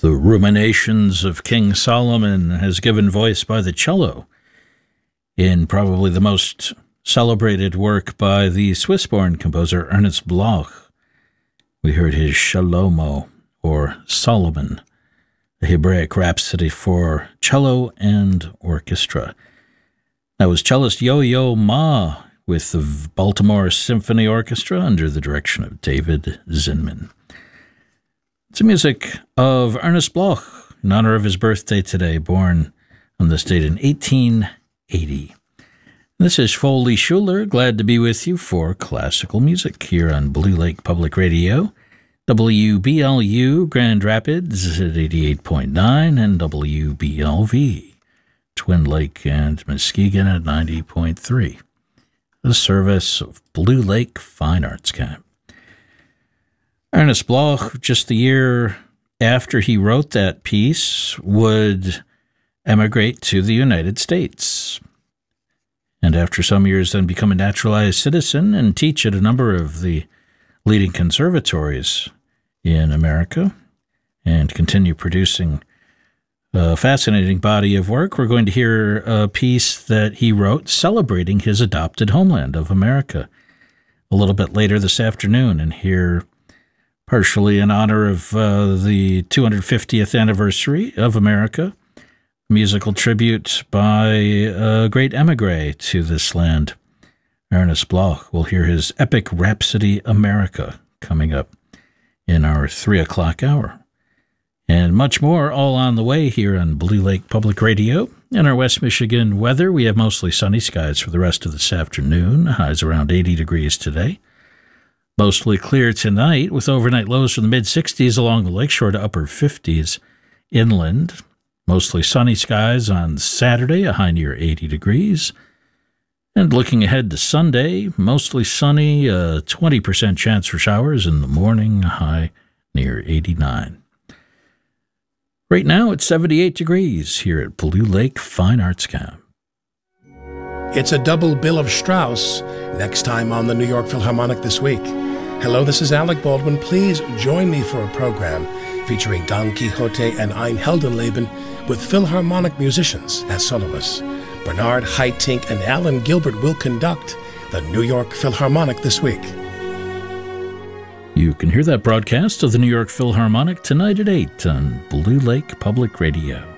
The Ruminations of King Solomon has given voice by the cello in probably the most celebrated work by the Swiss-born composer Ernest Bloch. We heard his Shalomo, or Solomon, the Hebraic Rhapsody for cello and orchestra. That was cellist Yo-Yo Ma with the Baltimore Symphony Orchestra under the direction of David Zinman. It's the music of Ernest Bloch in honor of his birthday today, born on this date in 1880. This is Foley Schuler, glad to be with you for classical music here on Blue Lake Public Radio, WBLU Grand Rapids at 88.9 and WBLV Twin Lake and Muskegon at 90.3. The service of Blue Lake Fine Arts Camp. Ernest Bloch, just the year after he wrote that piece, would emigrate to the United States. And after some years then become a naturalized citizen and teach at a number of the leading conservatories in America and continue producing a fascinating body of work. We're going to hear a piece that he wrote celebrating his adopted homeland of America a little bit later this afternoon, and hear partially in honor of the 250th anniversary of America, musical tribute by a great emigre to this land, Ernest Bloch. We'll hear his epic Rhapsody America coming up in our 3 o'clock hour. And much more all on the way here on Blue Lake Public Radio. In our West Michigan weather, we have mostly sunny skies for the rest of this afternoon. Highs around 80 degrees today. Mostly clear tonight, with overnight lows from the mid-60s along the lakeshore to upper 50s inland. Mostly sunny skies on Saturday, a high near 80 degrees. And looking ahead to Sunday, mostly sunny, a 20% chance for showers in the morning, a high near 89. Right now, it's 78 degrees here at Blue Lake Fine Arts Camp. It's a double bill of Strauss next time on the New York Philharmonic this week. Hello, this is Alec Baldwin. Please join me for a program featuring Don Quixote and Ein Heldenleben with Philharmonic musicians as soloists. Bernard Haitink and Alan Gilbert will conduct the New York Philharmonic this week. You can hear that broadcast of the New York Philharmonic tonight at 8 on Blue Lake Public Radio.